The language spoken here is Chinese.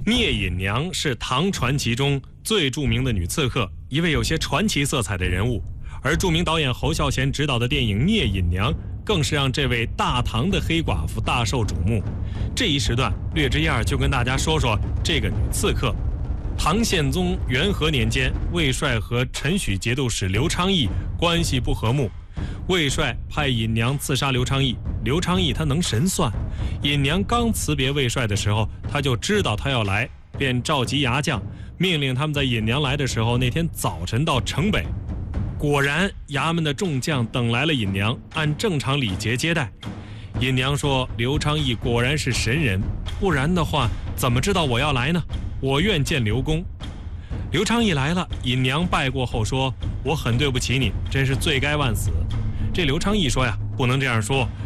聂隐娘是唐传奇中最著名的女刺客，一位有些传奇色彩的人物。而著名导演侯孝贤执导的电影《聂隐娘》更是让这位大唐的黑寡妇大受瞩目。这一时段略知一二，就跟大家说说这个女刺客。唐宪宗元和年间，魏帅和陈许节度使刘昌义关系不和睦，魏帅派隐娘刺杀刘昌义。刘昌义他能神算，隐娘刚辞别魏帅的时候，他就知道他要来，便召集牙将，命令他们在隐娘来的时候那天早晨到城北。果然，衙门的众将等来了隐娘，按正常礼节接待。隐娘说：“刘昌义果然是神人，不然的话，怎么知道我要来呢？我愿见刘公。”刘昌义来了，隐娘拜过后说：“我很对不起你，真是罪该万死。”这刘昌义说呀：“不能这样说，